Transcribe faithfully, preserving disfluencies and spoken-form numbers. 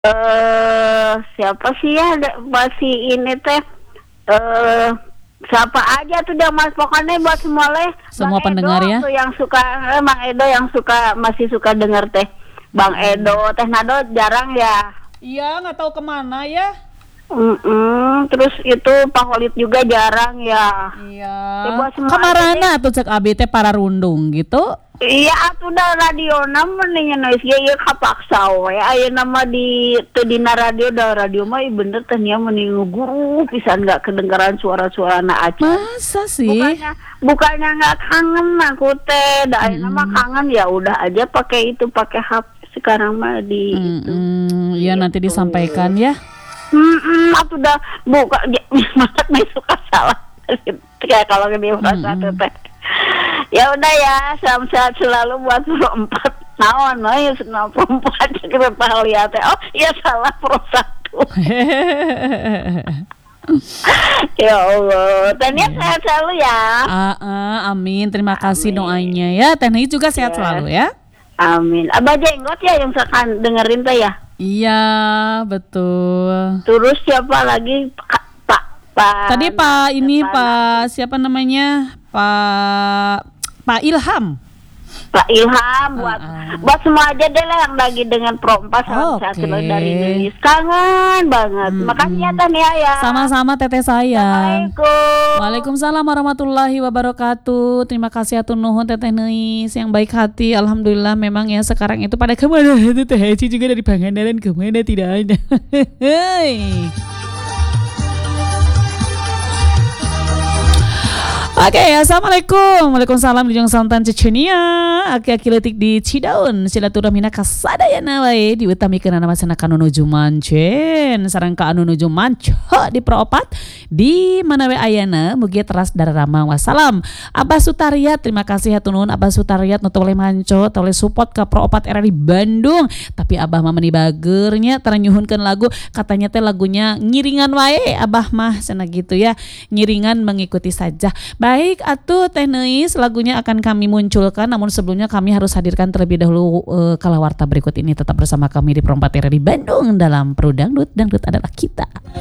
Eh, siapa sih ya da masih ini teh, eee, siapa aja tuh dah Mas, pokoknya buat semua leh, Semua Bang pendengar Edo ya? tuh yang suka eh, Bang Edo yang suka masih suka denger teh, Bang Edo, Teh Nado jarang ya? Iya, nggak tahu kemana ya. Mhm, terus itu Pak Holid juga jarang ya? Iya. Ya buat semua aja deh. Kamarana atuh cek abi teh para rundung gitu? Iya atuh da radiona mendingan noise ge ieu kapaksa we ayeuna mah di teu dina radio da radio mah ieu bener teh nya mending guru pisan enggak kedengaran suara-suara anak acan. Masa sih? Bukannya bukannya enggak kangen aku teh, da ayeuna mah Mm-mm. kangen ya udah aja pakai itu, pakai H P sekarang mah di itu. Mm-mm. Ya nanti Gitu. disampaikan ya. Mhm, atuh dah buka masak mah suka salah. Kayak kalau dia merasa Mm-mm. teh. Ya udah ya, salam sehat selalu buat Pro empat. Naon we ya Pro empat kita lihat teh. Oh, iya salah Pro satu. Ya Allah, Tania sehat selalu ya. Ah, ah, amin. Terima kasih Amin. doanya ya. Teh Nai juga sehat Ya. selalu ya. Amin. Abah Jenggot ya yang sekan dengerin teh ya. Iya, betul. Terus siapa lagi? Pak Pak Pak. Tadi Pak ini Pak Pak siapa namanya? Pak Pak Ilham. Pak Ilham buat Ah, ah. buat semua aja deh lah yang lagi dengan Pro empat salam sehat Oke. selalu dari Indonesia. Kangen banget. Mm-mm. Makasih ya Tania ya. Sama-sama teteh sayang. Assalamualaikum. Waalaikumsalam warahmatullahi wabarakatuh. Terima kasih atur nuhun teteh Neis yang baik hati. Alhamdulillah memang ya sekarang itu pada kemana itu teh Heci juga dari Pangandaran kemana tidak ada. Hei. Oke, assalamualaikum. Waalaikumsalam di Jong Santan Cecenia. Aki-aki letik di Cidaun. Silaturahmina kasadayana wae diutamikeun nama sanakan nuju mancen. Sareng ka anu nuju manco di Proopat di mana we ayana mugi teras dararama wassalam. Abah Sutariat, terima kasih hatur nuhun Abah Sutariat nu toleh manco, toleh support ka Proopat R R I Bandung. Tapi Abah mah meuni bageurnya tara nyuhunkeun lagu, katanya teh lagunya ngiringan wae Abah mah cenah gitu ya. Ngiringan mengikuti saja. Baik, atuh Teh Neis lagunya akan kami munculkan, namun sebelumnya kami harus hadirkan terlebih dahulu uh, kalawarta berikut ini. Tetap bersama kami di Pro empat R R I Bandung dalam Pro Dangdut, Dangdut adalah kita.